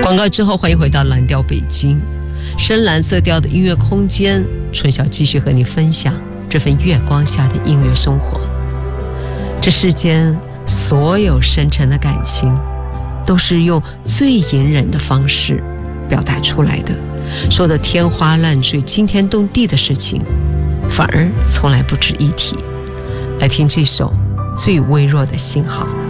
广告之后，欢迎回到蓝调北京，深蓝色调的音乐空间，春晓继续和你分享这份月光下的音乐生活。这世间所有深沉的感情，都是用最隐忍的方式表达出来的，说的天花乱坠、惊天动地的事情，反而从来不值一提。来听这首最微弱的信号。